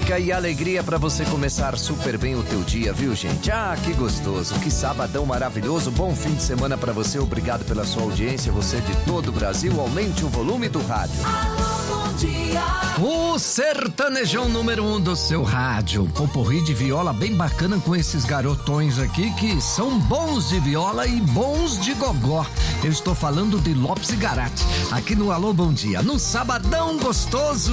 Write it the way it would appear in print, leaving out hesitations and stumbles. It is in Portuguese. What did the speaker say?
música e alegria pra você começar super bem o teu dia, viu, gente? Ah, que gostoso, que sabadão maravilhoso, bom fim de semana pra você, obrigado pela sua audiência, você de todo o Brasil, aumente o volume do rádio. Alô, bom dia. O sertanejão número 1 do seu rádio, poporri de viola bem bacana com esses garotões aqui que são bons de viola e bons de gogó. Eu estou falando de Lopes e Garate, aqui no Alô Bom Dia, no sabadão gostoso.